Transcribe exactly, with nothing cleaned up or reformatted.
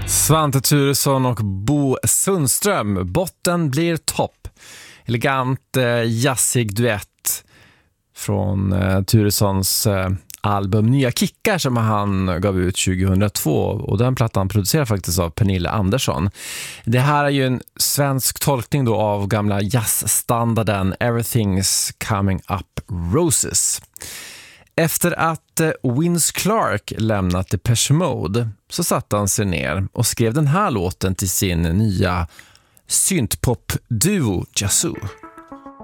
Svante Thuresson och Bo Sundström. Botten blir topp. Elegant eh, jazzig duett från eh, Thuressons eh, album Nya Kickar som han gav ut tjugohundratvå, och den plattan producerar faktiskt av Pernilla Andersson. Det här är ju en svensk tolkning då av gamla jazzstandarden Everything's Coming Up Roses. Efter att Vince Clarke lämnat Depeche Mode så satte han sig ner och skrev den här låten till sin nya synthpop-duo Yazoo.